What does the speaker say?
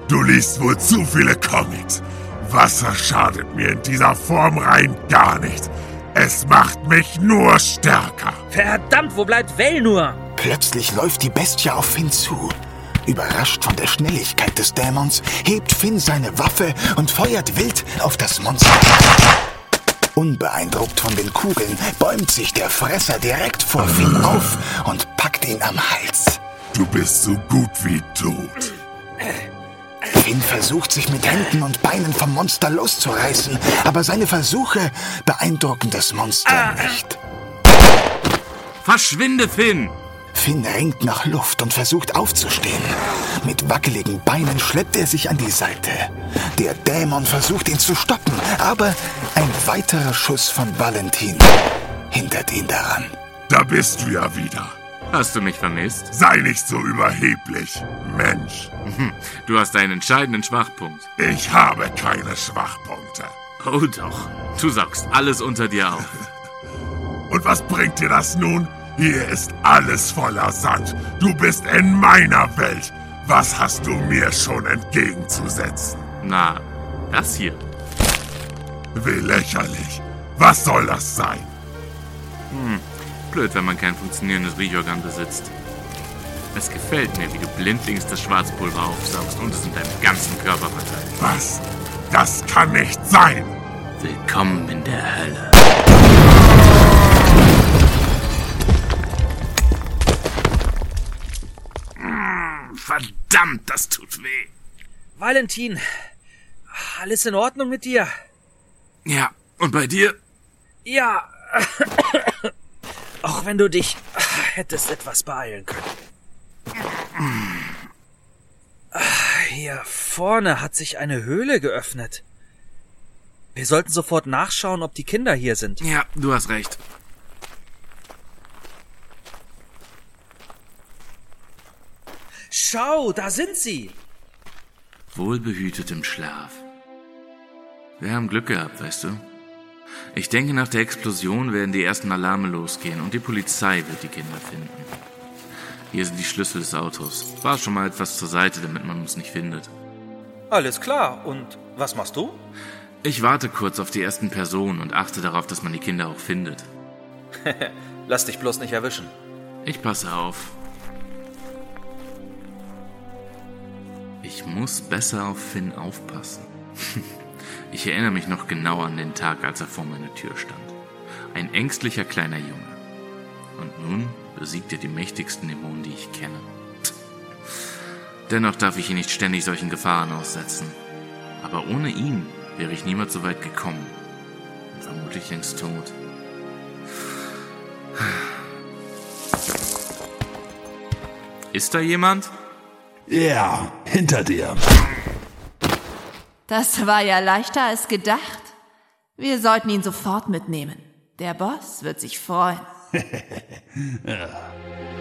Du liest wohl zu viele Comics. Wasser schadet mir in dieser Form rein gar nicht. Es macht mich nur stärker. Verdammt, wo bleibt Vel nur? Plötzlich läuft die Bestie auf Finn zu. Überrascht von der Schnelligkeit des Dämons, hebt Finn seine Waffe und feuert wild auf das Monster. Unbeeindruckt von den Kugeln bäumt sich der Fresser direkt vor Finn auf und packt ihn am Hals. Du bist so gut wie tot. Finn versucht, sich mit Händen und Beinen vom Monster loszureißen, aber seine Versuche beeindrucken das Monster nicht. Verschwinde, Finn! Finn ringt nach Luft und versucht aufzustehen. Mit wackeligen Beinen schleppt er sich an die Seite. Der Dämon versucht, ihn zu stoppen, aber ein weiterer Schuss von Valentin hindert ihn daran. Da bist du ja wieder. Hast du mich vermisst? Sei nicht so überheblich, Mensch. Du hast einen entscheidenden Schwachpunkt. Ich habe keine Schwachpunkte. Oh doch, du saugst alles unter dir auf. Und was bringt dir das nun? Hier ist alles voller Sand. Du bist in meiner Welt. Was hast du mir schon entgegenzusetzen? Na, das hier. Wie lächerlich. Was soll das sein? Blöd, wenn man kein funktionierendes Riechorgan besitzt. Es gefällt mir, wie du blindlings das Schwarzpulver aufsaugst und es in deinem ganzen Körper verteilst. Was? Das kann nicht sein. Willkommen in der Hölle. Verdammt, das tut weh. Valentin, alles in Ordnung mit dir? Ja, und bei dir? Ja, auch wenn du dich hättest etwas beeilen können. Hier vorne hat sich eine Höhle geöffnet. Wir sollten sofort nachschauen, ob die Kinder hier sind. Ja, du hast recht. Schau, da sind sie! Wohlbehütet im Schlaf. Wir haben Glück gehabt, weißt du? Ich denke, nach der Explosion werden die ersten Alarme losgehen und die Polizei wird die Kinder finden. Hier sind die Schlüssel des Autos. Fahr schon mal etwas zur Seite, damit man uns nicht findet. Alles klar. Und was machst du? Ich warte kurz auf die ersten Personen und achte darauf, dass man die Kinder auch findet. Lass dich bloß nicht erwischen. Ich passe auf. Ich muss besser auf Finn aufpassen. Ich erinnere mich noch genau an den Tag, als er vor meiner Tür stand. Ein ängstlicher kleiner Junge. Und nun besiegt er die mächtigsten Dämonen, die ich kenne. Dennoch darf ich ihn nicht ständig solchen Gefahren aussetzen. Aber ohne ihn wäre ich niemals so weit gekommen. Und vermutlich längst tot. Ist da jemand? Ja, hinter dir. Das war ja leichter als gedacht. Wir sollten ihn sofort mitnehmen. Der Boss wird sich freuen. Ja.